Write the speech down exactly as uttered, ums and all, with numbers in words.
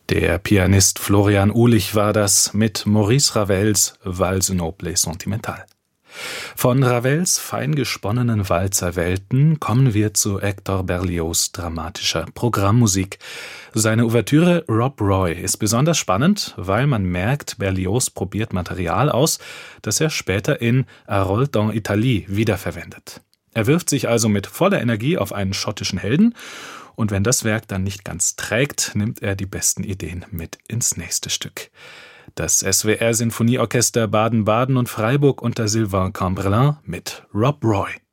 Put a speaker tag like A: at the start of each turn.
A: Der Pianist Florian Uhlich war das mit Maurice Ravels Valse noble et sentimentale. Von Ravels fein gesponnenen Walzerwelten kommen wir zu Hector Berlioz' dramatischer Programmmusik. Seine Ouvertüre Rob Roy ist besonders spannend, weil man merkt, Berlioz probiert Material aus, das er später in Harold en Italie wiederverwendet. Er wirft sich also mit voller Energie auf einen schottischen Helden, und wenn das Werk dann nicht ganz trägt, nimmt er die besten Ideen mit ins nächste Stück. Das S W R Sinfonieorchester Baden-Baden und Freiburg unter Sylvain Cambrelin mit Rob Roy.